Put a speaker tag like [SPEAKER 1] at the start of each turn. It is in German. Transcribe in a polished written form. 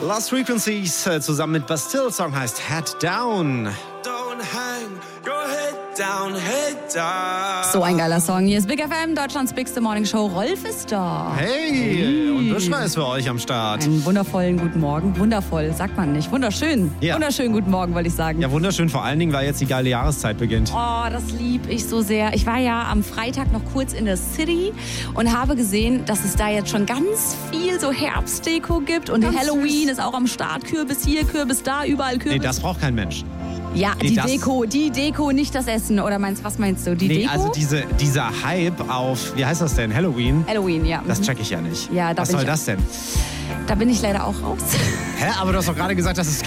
[SPEAKER 1] Lost Frequencies zusammen mit Bastille. Song heißt Head Down.
[SPEAKER 2] Don't hang your head down, head down.
[SPEAKER 3] So ein geiler Song. Hier ist Big FM, Deutschlands bigste Morning Show. Rolf ist da.
[SPEAKER 1] Hey, und Büschner ist für euch am Start.
[SPEAKER 3] Einen wundervollen guten Morgen. Wundervoll, sagt man nicht. Wunderschön.
[SPEAKER 1] Ja.
[SPEAKER 3] Wunderschönen guten Morgen, wollte ich sagen.
[SPEAKER 1] Ja, wunderschön, vor allen Dingen, weil jetzt die geile Jahreszeit beginnt.
[SPEAKER 3] Oh, das lieb ich so sehr. Ich war ja am Freitag noch kurz in der City und habe gesehen, dass es da jetzt schon ganz viel so Herbstdeko gibt. Und
[SPEAKER 1] Ganz
[SPEAKER 3] Halloween
[SPEAKER 1] süß.
[SPEAKER 3] ist auch am Start. Kürbis hier, Kürbis da, überall Kürbis.
[SPEAKER 1] Nee, das braucht kein Mensch.
[SPEAKER 3] Ja,
[SPEAKER 1] Nee,
[SPEAKER 3] die Deko, nicht das Essen. Oder was meinst du? Die Deko?
[SPEAKER 1] Also dieser Hype auf, wie heißt das denn, Halloween?
[SPEAKER 3] Halloween, ja.
[SPEAKER 1] Das check ich ja nicht.
[SPEAKER 3] Ja, da
[SPEAKER 1] Was
[SPEAKER 3] bin
[SPEAKER 1] soll
[SPEAKER 3] ich
[SPEAKER 1] das denn?
[SPEAKER 3] Da bin ich leider auch raus.
[SPEAKER 1] Hä, aber du hast doch gerade gesagt, das ist